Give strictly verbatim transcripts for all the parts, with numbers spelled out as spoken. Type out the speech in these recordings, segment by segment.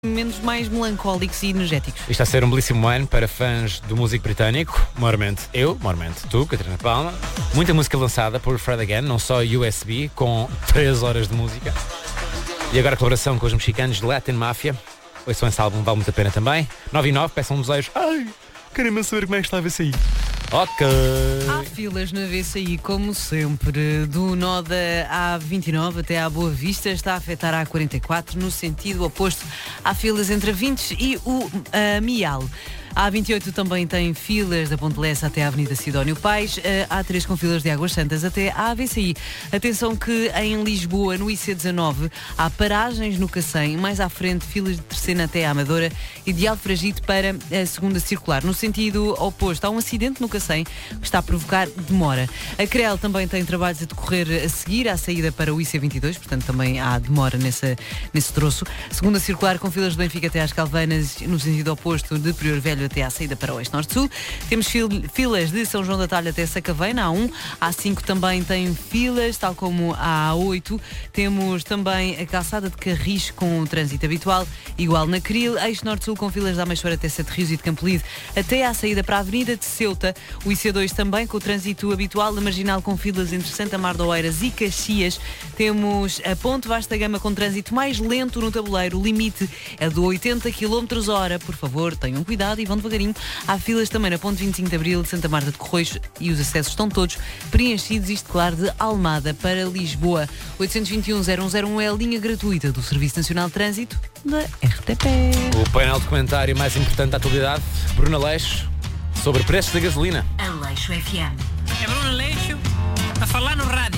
Momentos mais melancólicos e energéticos. Isto está a ser um belíssimo ano para fãs do músico britânico, maiormente eu, maiormente tu, Catarina Palma. Muita música lançada por Fred Again, não só U S B, com três horas de música. E agora a colaboração com os mexicanos de Latin Mafia. Ouçam esse álbum, vale muito a pena também. nove e nove, peçam um desejo. Ai, querem-me saber como é que está a V C I. Ok. Há filas na V C I, como sempre, do nó da A vinte e nove até à Boa Vista, está a afetar a A quarenta e quatro, no sentido oposto. Há filas entre a Vintes e o uh, Mial. A A vinte e oito também tem filas da Ponte Lessa até à Avenida Sidónio Pais, a A3 com filas de Águas Santas até à A V C I. Atenção que em Lisboa, no I C dezanove, há paragens no Cacém, mais à frente filas de Terceira até à Amadora e de Alfragide para a segunda circular. No sentido oposto, há um acidente no Cacém que está a provocar demora. A CREL também tem trabalhos a decorrer a seguir à saída para o I C vinte e dois, portanto também há demora nessa, nesse troço. Segunda circular com filas de Benfica até às Calvanas, no sentido oposto de Prior Velho até à saída para o Oeste Norte Sul. Temos fil- filas de São João da Talha até Sacavém, na A um. A A cinco também tem filas, tal como a A oito. Temos também a calçada de Carris com o trânsito habitual, igual na Cril. Eixo Norte Sul com filas da Ameixoura até Sete Rios e de Campolide até à saída para a Avenida de Ceuta. O I C dois também com o trânsito habitual, a Marginal com filas entre Santa Mar de Oeiras e Caxias. Temos a Ponte Vasta Gama com trânsito mais lento no tabuleiro. O limite é de oitenta quilómetros hora. Por favor, tenham cuidado e vão devagarinho. Há filas também na Ponte vinte e cinco de Abril de Santa Marta de Correios e os acessos estão todos preenchidos, isto claro, de Almada para Lisboa. oito dois um, zero um zero um é a linha gratuita do Serviço Nacional de Trânsito da R T P. O painel de comentário mais importante da atualidade, Bruno Aleixo, sobre preços da gasolina. Aleixo F M. É Bruno Aleixo a falar no rádio.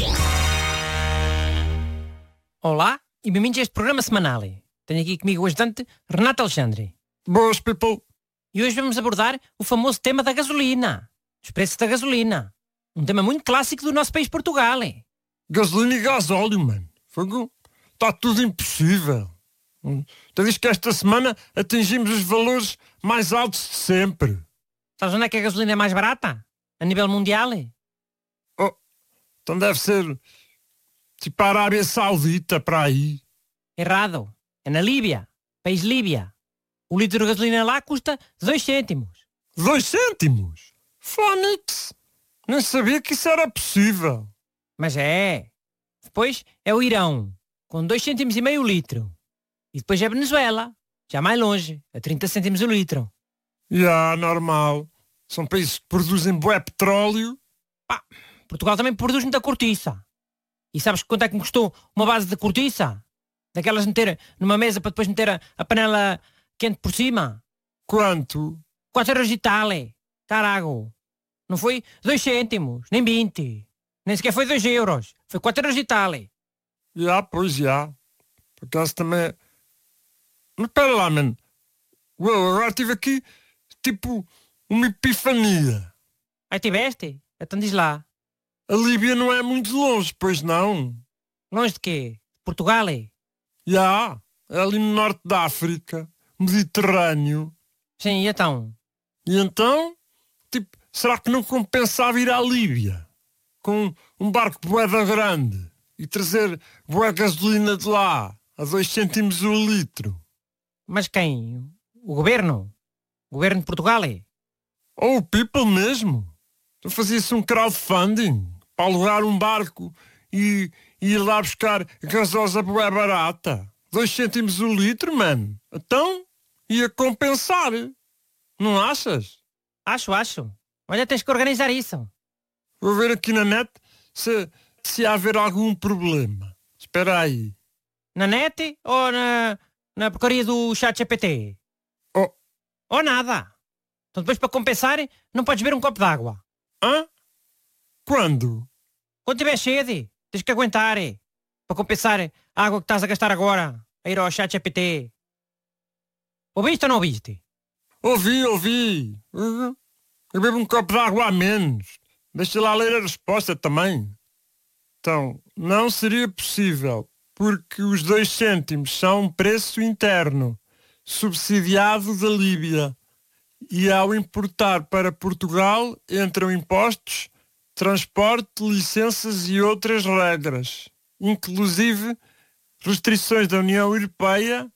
Olá e bem-vindos a este programa semanal. Tenho aqui comigo o ajudante Renato Alexandre. Boas, people. E hoje vamos abordar o famoso tema da gasolina. Os preços da gasolina. Um tema muito clássico do nosso país, Portugal. Gasolina e gasóleo, mano. Fogo. Está tudo impossível. Tu viste que esta semana atingimos os valores mais altos de sempre. Sabes onde é que a gasolina é mais barata? A nível mundial? Oh, então deve ser tipo a Arábia Saudita, para aí. Errado. É na Líbia. País Líbia. O litro de gasolina lá custa dois cêntimos. Dois cêntimos? Fónix! Nem sabia que isso era possível. Mas é. Depois é o Irão, com dois cêntimos e meio o litro. E depois é a Venezuela, já mais longe, a trinta cêntimos o litro. Já, normal. São países que produzem bué petróleo. Pá, Portugal também produz muita cortiça. E sabes quanto é que me custou uma base de cortiça? Daquelas de meter numa mesa para depois meter a, a panela quente por cima? Quanto? quatro euros e tal. Carago. Não foi dois cêntimos, nem vinte. Nem sequer foi dois euros. Foi quatro euros e tal. Já, pois já. Por acaso também... Mas espera lá, mano. Uou, agora tive aqui, tipo, uma epifania. Aí tiveste? Então diz lá. A Líbia não é muito longe, pois não? Longe de quê? Portugal? Já, é ali no norte da África, Mediterrâneo. Sim, e então? E então, tipo, será que não compensava ir à Líbia? Com um barco de boeda grande e trazer boa gasolina de lá, a dois cêntimos o litro. Mas quem? O governo? O governo de Portugal? Ou o people mesmo. Tu fazias um crowdfunding para alugar um barco e, e ir lá buscar gasosa boa barata. Dois cêntimos o litro, mano. Então, ia compensar. Não achas? Acho, acho. Olha, tens que organizar isso. Vou ver aqui na net se, se há haver algum problema. Espera aí. Na net ou na, na porcaria do chat G P T? Oh. Ou nada. Então depois para compensar não podes beber um copo d'água. Hã? Quando? Quando tiver sede, tens que aguentar. Para compensar a água que estás a gastar agora. A ir ao chat G P T. Ouviste ou não ouviste? Ouvi, ouvi. Uhum. Eu bebo um copo de água a menos. Deixa lá ler a resposta também. Então, não seria possível, porque os dois cêntimos são um preço interno, subsidiado da Líbia. E ao importar para Portugal, entram impostos, transporte, licenças e outras regras, inclusive restrições da União Europeia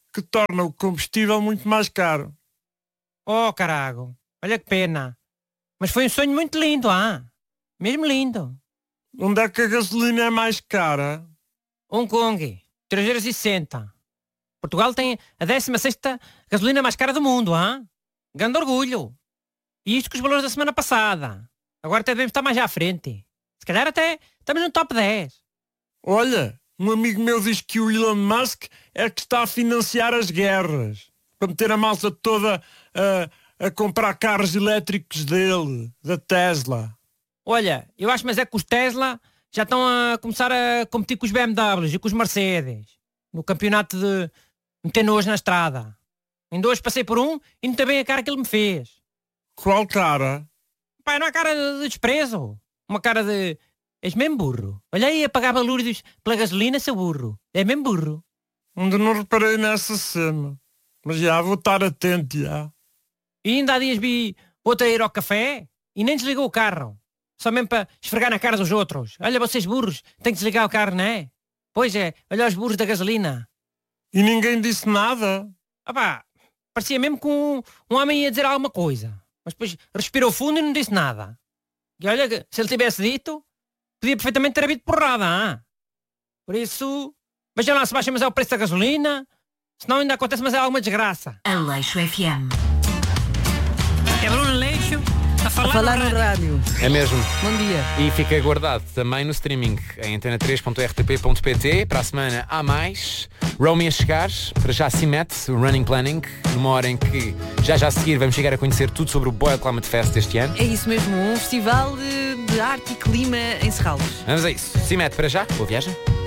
que torna o combustível muito mais caro. Oh, carago, olha que pena. Mas foi um sonho muito lindo, ah? Mesmo lindo. Onde é que a gasolina é mais cara? Hong Kong, três euros e sessenta. Portugal tem a décima sexta gasolina mais cara do mundo, ah? Grande orgulho. E isto com os valores da semana passada. Agora até devemos estar mais à frente. Se calhar até estamos no top dez. Olha, um amigo meu diz que o Elon Musk é que está a financiar as guerras. Para meter a malta toda a, a comprar carros elétricos dele, da Tesla. Olha, eu acho mas é que os Tesla já estão a começar a competir com os B M Ws e com os Mercedes. No campeonato de meter nojo na estrada. Ainda hoje passei por um e não está bem a cara que ele me fez. Qual cara? Pai, não há cara de desprezo. Uma cara de... És mesmo burro. Olha aí a pagar balúrdios pela gasolina, seu burro. É mesmo burro. Ainda não reparei nessa cena. Mas já vou estar atento, já. E ainda há dias vi outra ir ao café e nem desligou o carro. Só mesmo para esfregar na cara dos outros. Olha, vocês burros, têm que desligar o carro, não é? Pois é, olha os burros da gasolina. E ninguém disse nada? Ah pá, parecia mesmo que um, um homem ia dizer alguma coisa. Mas depois respirou fundo e não disse nada. E olha, se ele tivesse dito, podia perfeitamente ter havido porrada, ah? Por isso, vejam lá se baixa mas é o preço da gasolina, senão ainda acontece mas é alguma desgraça. Aleixo F M. É Bruno Aleixo a falar, A falar no no rádio. rádio. É mesmo. Bom dia. E fica guardado também no streaming em antena três ponto r t p ponto p t. Para a semana há mais. Romy a chegar, para já se mete o Running Planning, numa hora em que já já a seguir vamos chegar a conhecer tudo sobre o Boyle Climate Fest este ano. É isso mesmo, um festival de, de arte e clima em Serralves. Vamos a isso. Se mete para já. Boa viagem.